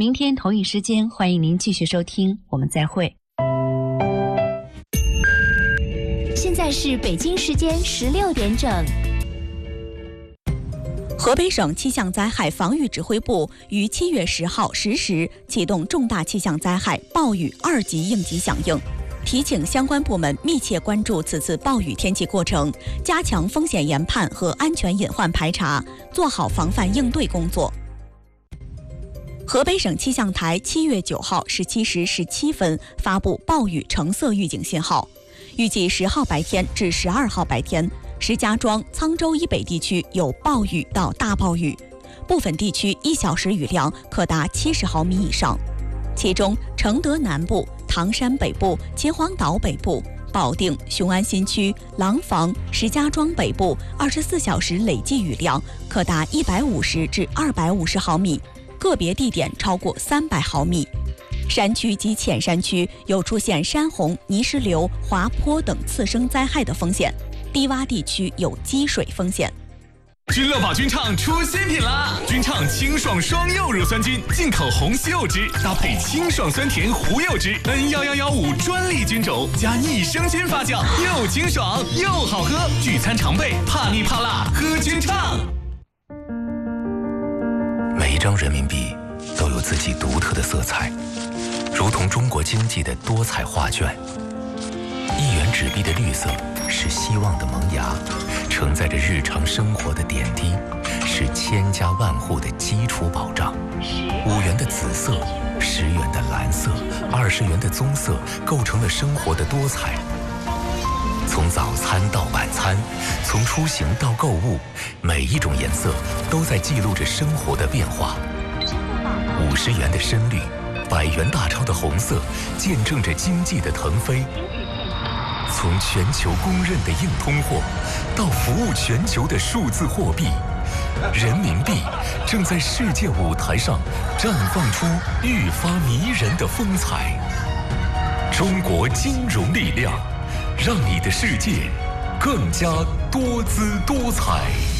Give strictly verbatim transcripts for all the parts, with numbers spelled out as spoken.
明天同一时间，欢迎您继续收听，我们再会。 现在是北京时间十六点整。 河北省气象灾害防御指挥部于七月十号十时启动重大气象灾害暴雨二级应急响应，提请相关部门密切关注此次暴雨天气过程，加强风险研判和安全隐患排查，做好防范应对工作。河北省气象台七月九号十七时十七分发布暴雨橙色预警信号，预计十号白天至十二号白天，石家庄、沧州以北地区有暴雨到大暴雨，部分地区一小时雨量可达七十毫米以上。其中，承德南部、唐山北部、秦皇岛北部、保定、雄安新区、廊坊、石家庄北部二十四小时累计雨量可达一百五十至二百五十毫米，个别地点超过三百毫米。山区及浅山区有出现山洪、泥石流、滑坡等次生灾害的风险，低洼地区有积水风险。 君乐宝君畅出新品啦！君畅清爽双柚乳酸菌，进口红西柚汁，搭配清爽酸甜胡柚汁 N 一一一五专利菌种，加益生菌发酵，又清爽又好喝。聚餐常备，怕腻怕辣，喝君畅。 每一张人民币都有自己独特的色彩，如同中国经济的多彩画卷。一元纸币的绿色是希望的萌芽，承载着日常生活的点滴，是千家万户的基础保障。五元的紫色，十元的蓝色，二十元的棕色，构成了生活的多彩。从早餐到晚餐，从出行到购物，每一种颜色都在记录着生活的变化。五十元的深绿，百元大钞的红色，见证着经济的腾飞。从全球公认的硬通货，到服务全球的数字货币，人民币正在世界舞台上绽放出愈发迷人的风采。中国金融力量，让你的世界更加多姿多彩。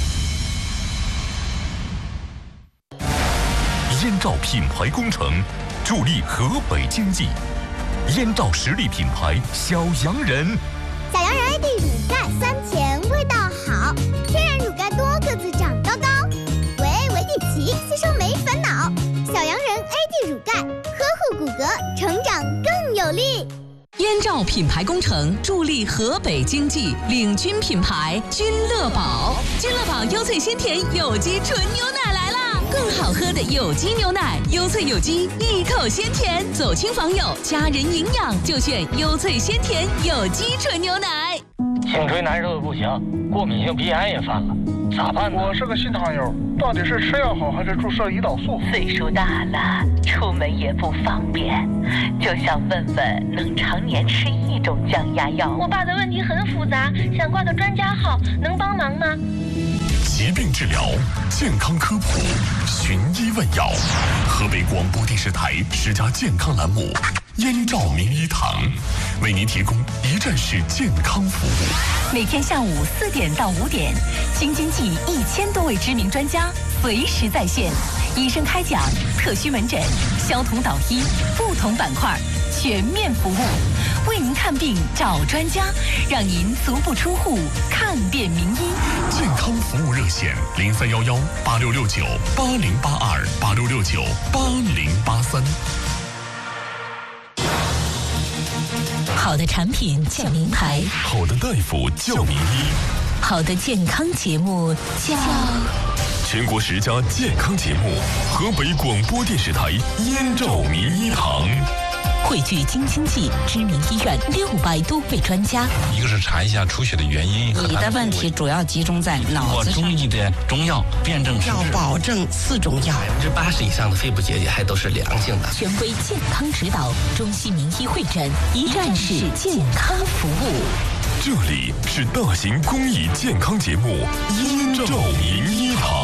燕赵品牌工程助力河北经济。燕赵实力品牌小洋人， 小洋人 A D 乳钙酸甜味道好，天然乳钙多，个子长高高。喂，维迪奇吸收没烦恼，小洋人 A D 乳钙呵护骨骼，成长更有力。 燕赵品牌工程助力河北经济，领军品牌君乐宝。君乐宝优萃鲜甜有机纯牛奶来啦！更好喝的有机牛奶，优萃有机，一口鲜甜，走亲访友，家人营养就选优萃鲜甜有机纯牛奶。 颈椎难受的不行，过敏性鼻炎也犯了，咋办呢？ 我是个新糖友，到底是吃药好还是注射胰岛素？ 岁数大了，出门也不方便，就想问问能常年吃一种降压药。 我爸的问题很复杂，想挂个专家号，能帮忙吗？ 疾病治疗，健康科普，寻医问药。河北广播电视台十佳健康栏目燕赵名医堂，为您提供一站式健康服务。 每天下午四点到五点，京津冀一千多位知名专家随时在线，医生开讲，特需门诊，消毒导医，不同板块全面服务，为您看病找专家，让您足不出户看遍名医。 健康服务热线零三幺幺八六六九八零八二八六六九八零八三。 好的产品叫名牌， 好的大夫叫名医， 好的健康节目叫全国十佳健康节目，河北广播电视台燕赵名医堂。 汇聚京津冀知名医院六百多位专家， 一个是查一下出血的原因， 你的问题主要集中在脑子上。 中医的中药辨证要保证四种药， 百分之八十以上的肺部结节还都是良性的。 权威健康指导，中西名医会诊，一站式健康服务。 这里是大型公益健康节目《燕赵名医堂》。